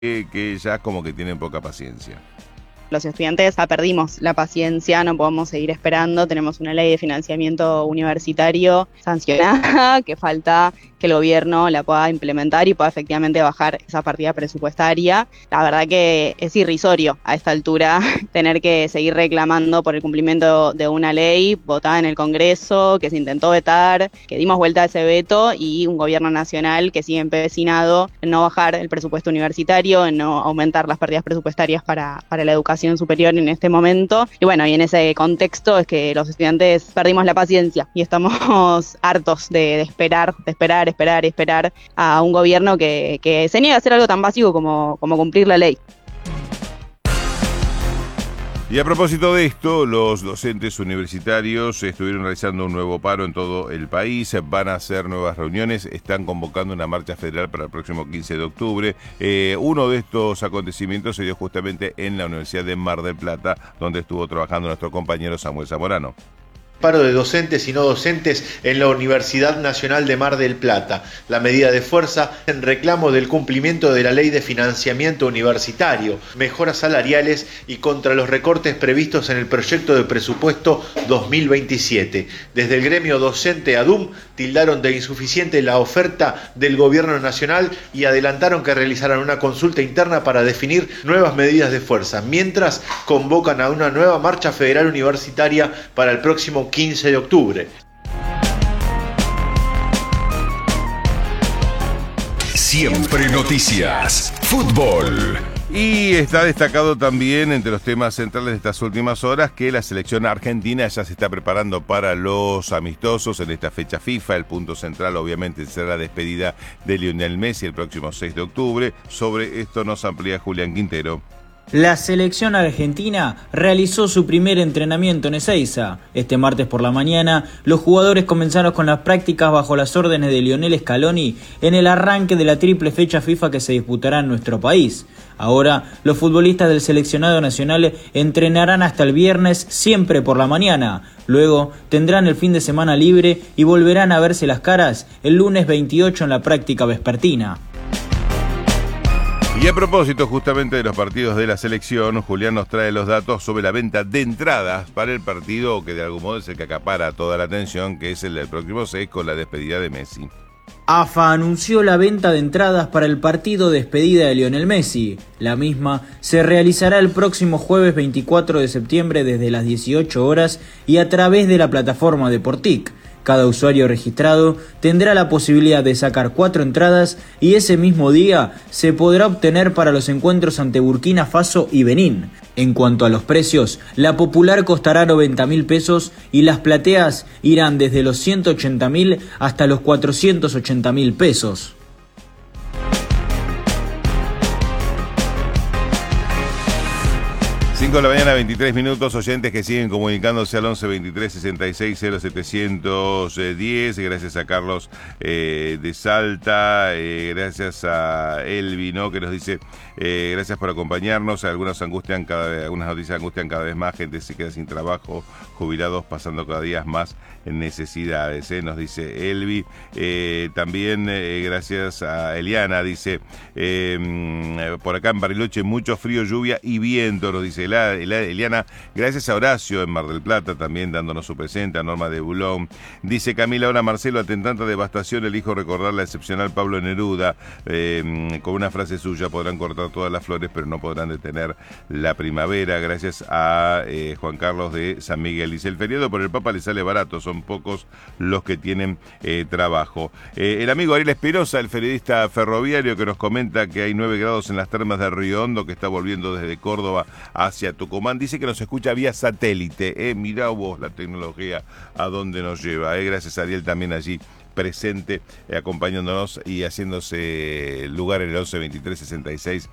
que ya como que tienen poca paciencia. Los estudiantes ya perdimos la paciencia, no podemos seguir esperando. Tenemos una ley de financiamiento universitario sancionada que falta que el gobierno la pueda implementar y pueda efectivamente bajar esa partida presupuestaria. La verdad que es irrisorio a esta altura tener que seguir reclamando por el cumplimiento de una ley votada en el Congreso, que se intentó vetar, que dimos vuelta a ese veto, y un gobierno nacional que sigue empecinado en no bajar el presupuesto universitario, en no aumentar las partidas presupuestarias para la educación superior en este momento. Y bueno, y en ese contexto es que los estudiantes perdimos la paciencia y estamos hartos de esperar a un gobierno que se niega a hacer algo tan básico como cumplir la ley. Y a propósito de esto, los docentes universitarios estuvieron realizando un nuevo paro en todo el país, van a hacer nuevas reuniones, están convocando una marcha federal para el próximo 15 de octubre. Uno de estos acontecimientos se dio justamente en la Universidad de Mar del Plata, donde estuvo trabajando nuestro compañero Samuel Zamorano. Paro de docentes y no docentes en la Universidad Nacional de Mar del Plata. La medida de fuerza en reclamo del cumplimiento de la Ley de Financiamiento Universitario, mejoras salariales y contra los recortes previstos en el proyecto de presupuesto 2027. Desde el gremio docente ADUM tildaron de insuficiente la oferta del Gobierno Nacional y adelantaron que realizarán una consulta interna para definir nuevas medidas de fuerza, mientras convocan a una nueva marcha federal universitaria para el próximo 15 de octubre. Siempre noticias. Fútbol. Y está destacado también entre los temas centrales de estas últimas horas que la selección argentina ya se está preparando para los amistosos en esta fecha FIFA. El punto central obviamente será la despedida de Lionel Messi el próximo 6 de octubre. Sobre esto nos amplía Julián Quintero. La selección argentina realizó su primer entrenamiento en Ezeiza. Este martes por la mañana, los jugadores comenzaron con las prácticas bajo las órdenes de Lionel Scaloni en el arranque de la triple fecha FIFA que se disputará en nuestro país. Ahora, los futbolistas del seleccionado nacional entrenarán hasta el viernes, siempre por la mañana. Luego, tendrán el fin de semana libre y volverán a verse las caras el lunes 28 en la práctica vespertina. Y a propósito justamente de los partidos de la selección, Julián nos trae los datos sobre la venta de entradas para el partido que de algún modo es el que acapara toda la atención, que es el del próximo 6 con la despedida de Messi. AFA anunció la venta de entradas para el partido despedida de Lionel Messi. La misma se realizará el próximo jueves 24 de septiembre desde las 18 horas y a través de la plataforma de Portic. Cada usuario registrado tendrá la posibilidad de sacar 4 entradas y ese mismo día se podrá obtener para los encuentros ante Burkina Faso y Benín. En cuanto a los precios, la popular costará 90.000 pesos y las plateas irán desde los 180.000 hasta los 480.000 pesos. 5 de la mañana, 23 minutos, oyentes que siguen comunicándose al 11 23 66 0710, gracias a Carlos de Salta, gracias a Elvi, ¿no? Que nos dice, gracias por acompañarnos, algunas noticias angustian cada vez más, gente se queda sin trabajo, jubilados pasando cada día más necesidades, nos dice Elvi. También gracias a Eliana, dice, por acá en Bariloche mucho frío, lluvia y viento, nos dice Eliana. Gracias a Horacio en Mar del Plata también dándonos su presente, a Norma de Bulón. Dice Camila, ahora Marcelo, ante tanta devastación elijo recordar la excepcional Pablo Neruda, con una frase suya: podrán cortar todas las flores pero no podrán detener la primavera. Gracias a Juan Carlos de San Miguel. Dice, el feriado por el Papa le sale barato, son pocos los que tienen trabajo. El amigo Ariel Espinosa, el periodista ferroviario, que nos comenta que hay 9 grados en las termas de Río Hondo, que está volviendo desde Córdoba hacia Tucumán, dice que nos escucha vía satélite. Mirá vos la tecnología a dónde nos lleva. Gracias a Ariel también allí presente, acompañándonos y haciéndose lugar en el 11 23 66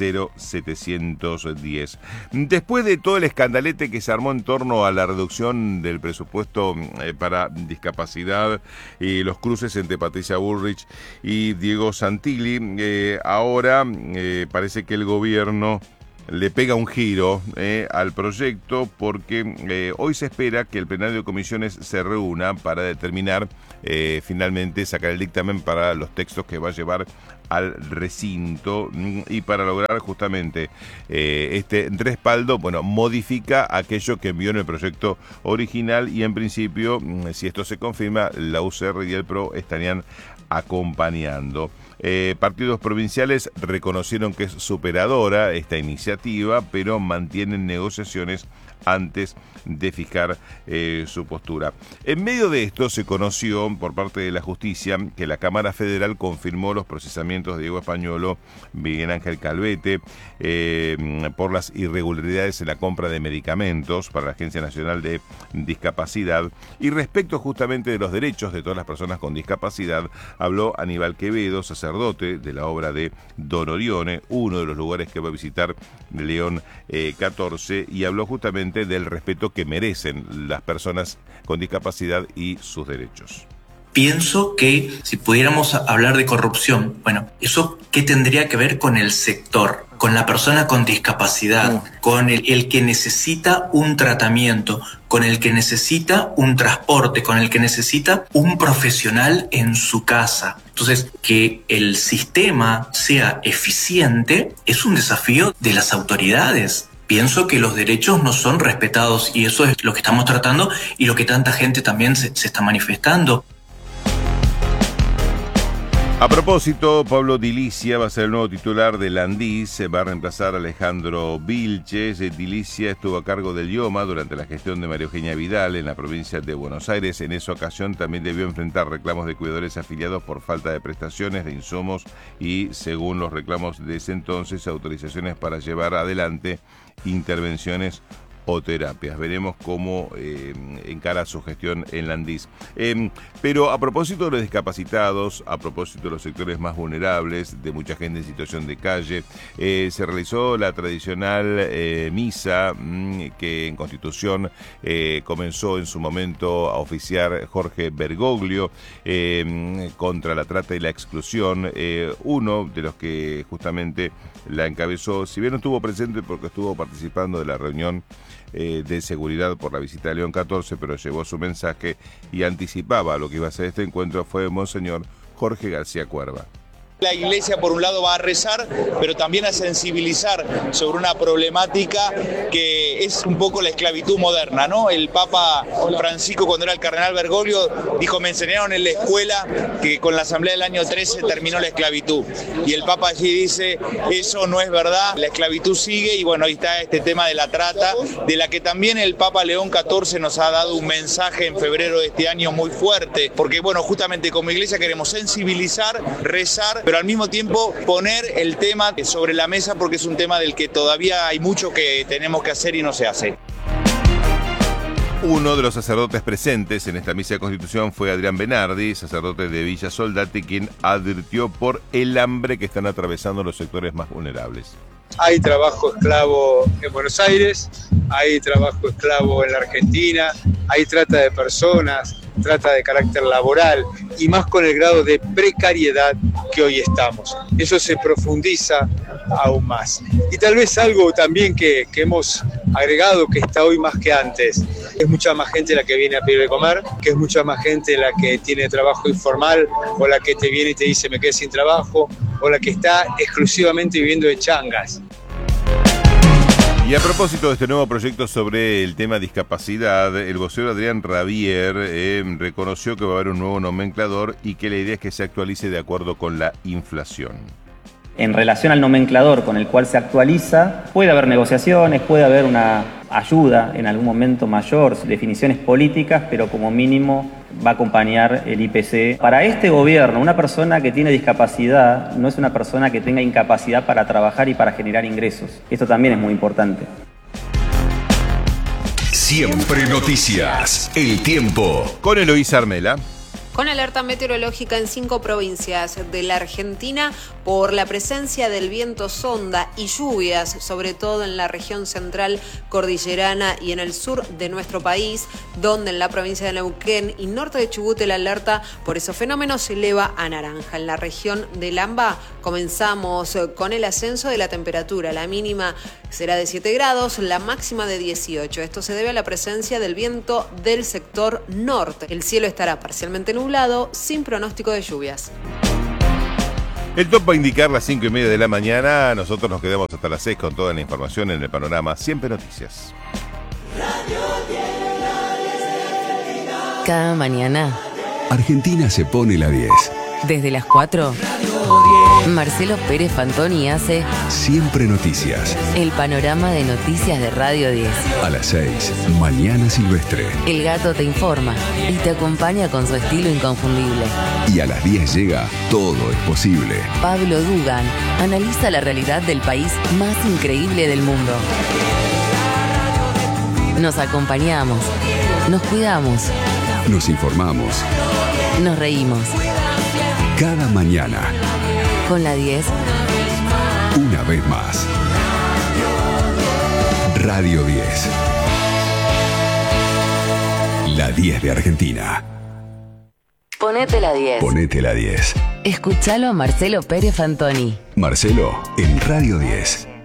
0710. Después de todo el escandalete que se armó en torno a la reducción del presupuesto para discapacidad y los cruces entre Patricia Bullrich y Diego Santilli, ahora parece que el gobierno le pega un giro al proyecto porque hoy se espera que el plenario de comisiones se reúna para determinar finalmente sacar el dictamen para los textos que va a llevar al recinto y para lograr justamente este respaldo, bueno, modifica aquello que envió en el proyecto original y en principio, si esto se confirma, la UCR y el PRO estarían acompañando. Partidos provinciales reconocieron que es superadora esta iniciativa, pero mantienen negociaciones antes de fijar su postura. En medio de esto se conoció por parte de la justicia que la Cámara Federal confirmó los procesamientos de Diego Españolo, Miguel Ángel Calvete, por las irregularidades en la compra de medicamentos para la Agencia Nacional de Discapacidad. Y respecto justamente de los derechos de todas las personas con discapacidad, habló Aníbal Quevedo, sacerdote de la obra de Don Orione, uno de los lugares que va a visitar León 14, y habló justamente del respeto que merecen las personas con discapacidad y sus derechos. Pienso que si pudiéramos hablar de corrupción, bueno, ¿eso qué tendría que ver con el sector? Con la persona con discapacidad, con el que necesita un tratamiento, con el que necesita un transporte, con el que necesita un profesional en su casa. Entonces, que el sistema sea eficiente es un desafío de las autoridades. Pienso que los derechos no son respetados y eso es lo que estamos tratando y lo que tanta gente también se está manifestando. A propósito, Pablo Dilicia va a ser el nuevo titular de Landís, se va a reemplazar a Alejandro Vilches. Dilicia estuvo a cargo del IOMA durante la gestión de María Eugenia Vidal en la provincia de Buenos Aires. En esa ocasión también debió enfrentar reclamos de cuidadores afiliados por falta de prestaciones, de insumos y, según los reclamos de ese entonces, autorizaciones para llevar adelante intervenciones o terapias. Veremos cómo encara su gestión en Landís. Pero a propósito de los discapacitados, a propósito de los sectores más vulnerables, de mucha gente en situación de calle, se realizó la tradicional misa que en Constitución comenzó en su momento a oficiar Jorge Bergoglio contra la trata y la exclusión. Uno de los que justamente la encabezó, si bien no estuvo presente porque estuvo participando de la reunión de seguridad por la visita de León 14, pero llevó su mensaje y anticipaba lo que iba a ser este encuentro, fue Monseñor Jorge García Cuerva. La iglesia por un lado va a rezar, pero también a sensibilizar sobre una problemática que es un poco la esclavitud moderna, ¿no? El Papa Francisco, cuando era el cardenal Bergoglio, dijo: me enseñaron en la escuela que con la asamblea del año 13 terminó la esclavitud. Y el Papa allí dice: eso no es verdad, la esclavitud sigue. Y bueno, ahí está este tema de la trata, de la que también el Papa León XIV nos ha dado un mensaje en febrero de este año muy fuerte, porque bueno, justamente como iglesia queremos sensibilizar, rezar, pero al mismo tiempo poner el tema sobre la mesa, porque es un tema del que todavía hay mucho que tenemos que hacer y no se hace. Uno de los sacerdotes presentes en esta misa de Constitución fue Adrián Benardi, sacerdote de Villa Soldati, quien advirtió por el hambre que están atravesando los sectores más vulnerables. Hay trabajo esclavo en Buenos Aires, hay trabajo esclavo en la Argentina, hay trata de personas, trata de carácter laboral y más con el grado de precariedad que hoy estamos. Eso se profundiza aún más. Y tal vez algo también que hemos agregado, que está hoy más que antes, es mucha más gente la que viene a pedir de comer, que es mucha más gente la que tiene trabajo informal, o la que te viene y te dice me quedé sin trabajo, o la que está exclusivamente viviendo de changas. Y a propósito de este nuevo proyecto sobre el tema discapacidad, el vocero Adrián Rabier reconoció que va a haber un nuevo nomenclador y que la idea es que se actualice de acuerdo con la inflación. En relación al nomenclador con el cual se actualiza, puede haber negociaciones, puede haber una ayuda en algún momento mayor, definiciones políticas, pero como mínimo va a acompañar el IPC. Para este gobierno, una persona que tiene discapacidad no es una persona que tenga incapacidad para trabajar y para generar ingresos. Esto también es muy importante. Siempre noticias. El tiempo. Con Eloísa Armela. Con alerta meteorológica en 5 provincias de la Argentina por la presencia del viento sonda y lluvias, sobre todo en la región central cordillerana y en el sur de nuestro país, donde en la provincia de Neuquén y norte de Chubut el alerta por esos fenómenos se eleva a naranja. En la región del AMBA comenzamos con el ascenso de la temperatura. La mínima será de 7 grados, la máxima de 18. Esto se debe a la presencia del viento del sector norte. El cielo estará parcialmente nublado, sin pronóstico de lluvias. El top va a indicar las 5:30 de la mañana. Nosotros nos quedamos hasta las 6 con toda la información en el panorama Siempre Noticias. Cada mañana Argentina se pone la 10. desde las 4, Marcelo Pérez Fantoni hace Siempre Noticias. el panorama de noticias de Radio 10. A las 6, Mañana Silvestre. El gato te informa y te acompaña con su estilo inconfundible. Y a las 10 llega Todo es Posible. Pablo Dugan analiza la realidad del país más increíble del mundo. Nos acompañamos, nos cuidamos, Nos informamos nos reímos. cada mañana, Con la 10, una vez más. Radio 10. La 10 de Argentina. ponete la 10. Ponete la 10. Escuchalo a Marcelo Pérez Fantoni. Marcelo en Radio 10.